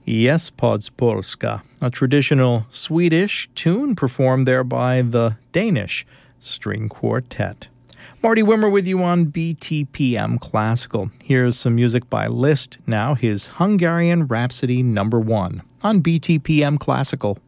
Yes, Pods Polska, a traditional Swedish tune performed there by the Danish String Quartet. Marty Wimmer with you on BTPM Classical. Here's some music by Liszt, now his Hungarian Rhapsody No. 1 on BTPM Classical.